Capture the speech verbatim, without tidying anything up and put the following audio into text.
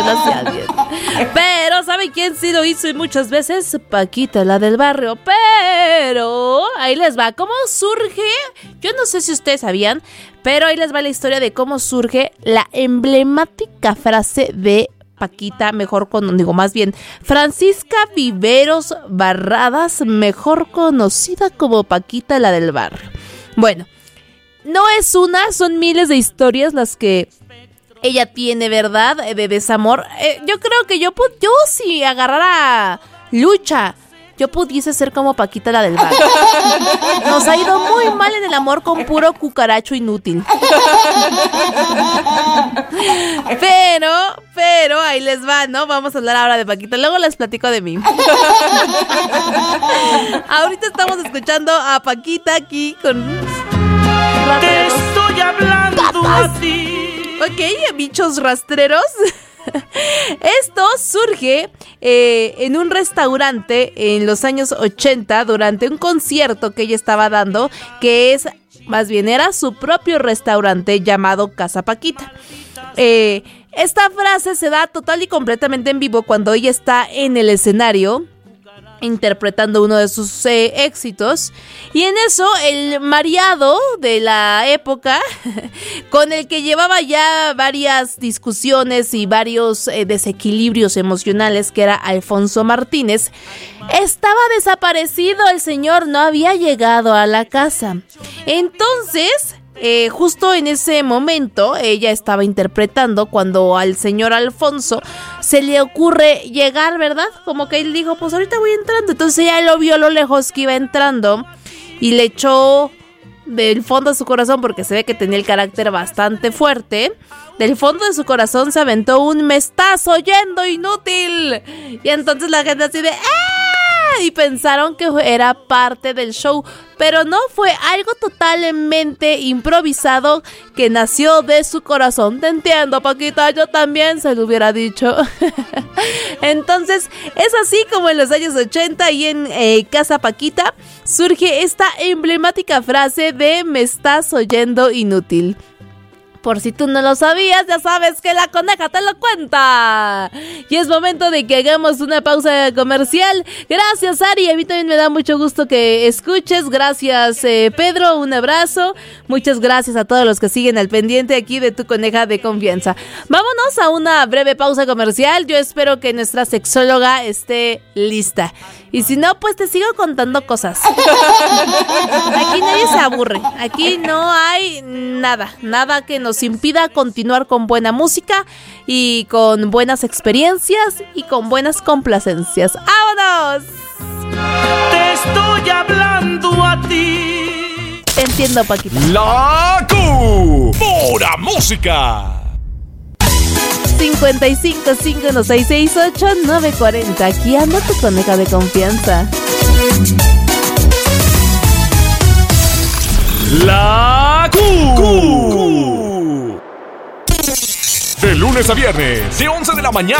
se lo hacía bien. Pero, ¿sabe quién sí lo hizo y muchas veces? Paquita, la del barrio. Pero, ahí les va. ¿Cómo surge? Yo no sé si ustedes sabían, pero ahí les va la historia de cómo surge la emblemática frase de Paquita, mejor con, digo, más bien, Francisca Viveros Barradas, mejor conocida como Paquita, la del barrio. Bueno, no es una, son miles de historias las que ella tiene, ¿verdad? De desamor. Eh, yo creo que yo, yo si agarrara lucha, yo pudiese ser como Paquita, la del barrio. Nos ha ido muy mal en el amor con puro cucaracho inútil. Pero, pero, ahí les va, ¿no? Vamos a hablar ahora de Paquita. Luego les platico de mí. Ahorita estamos escuchando a Paquita aquí con... Te estoy hablando ¡Gatas! A ti. Ok, bichos rastreros. Esto surge eh, en un restaurante en los años ochenta durante un concierto que ella estaba dando, que es, más bien era su propio restaurante llamado Casa Paquita. Eh, esta frase se da total y completamente en vivo cuando ella está en el escenario interpretando uno de sus eh, éxitos, y en eso el mareado de la época con el que llevaba ya varias discusiones y varios eh, desequilibrios emocionales, que era Alfonso Martínez, estaba desaparecido. El señor no había llegado a la casa. Entonces Eh, justo en ese momento ella estaba interpretando cuando al señor Alfonso se le ocurre llegar, ¿verdad? Como que él dijo, pues ahorita voy entrando. Entonces ella lo vio a lo lejos que iba entrando y le echó del fondo de su corazón, porque se ve que tenía el carácter bastante fuerte. Del fondo de su corazón se aventó un "me estás oyendo, inútil". Y entonces la gente así de ¡ah! Y pensaron que era parte del show, pero no, fue algo totalmente improvisado que nació de su corazón. Te entiendo, Paquita, yo también se lo hubiera dicho. Entonces, es así como en los años ochenta y en eh, Casa Paquita surge esta emblemática frase de "me estás oyendo, inútil". Por si tú no lo sabías, ya sabes que la coneja te lo cuenta. Y es momento de que hagamos una pausa comercial. Gracias, Ari. A mí también me da mucho gusto que escuches. Gracias, eh, Pedro. Un abrazo. Muchas gracias a todos los que siguen al pendiente aquí de tu coneja de confianza. Vámonos a una breve pausa comercial. Yo espero que nuestra sexóloga esté lista. Y si no, pues te sigo contando cosas. Aquí nadie se aburre. Aquí no hay nada. Nada que nos impida continuar con buena música y con buenas experiencias y con buenas complacencias. ¡Vámonos! Te estoy hablando a ti. Te entiendo, Paquita. La Q. Pura música. cincuenta y cinco, cinco uno seis seis ocho, nueve cuarenta. Aquí anda tu coneja de confianza. La Q. De lunes a viernes, de once de la mañana